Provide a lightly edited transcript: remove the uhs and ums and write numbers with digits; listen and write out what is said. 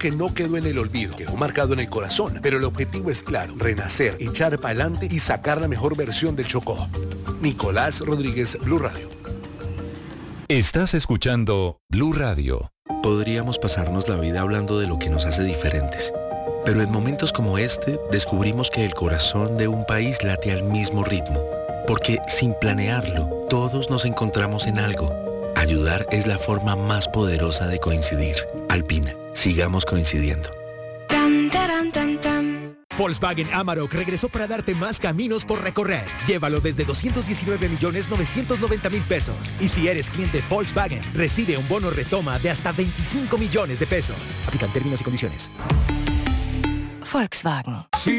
que no quedó en el olvido, quedó marcado en el corazón, pero el objetivo es claro, renacer, echar para adelante y sacar la mejor versión del Chocó. Nicolás Rodríguez, Blue Radio. Estás escuchando Blue Radio. Podríamos pasarnos la vida hablando de lo que nos hace diferentes, pero en momentos como este descubrimos que el corazón de un país late al mismo ritmo, porque sin planearlo, todos nos encontramos en algo. Ayudar es la forma más poderosa de coincidir. Alpina, sigamos coincidiendo. Volkswagen Amarok regresó para darte más caminos por recorrer. Llévalo desde 219.990.000 pesos. Y si eres cliente Volkswagen, recibe un bono retoma de hasta 25 millones de pesos. Aplican términos y condiciones. Volkswagen.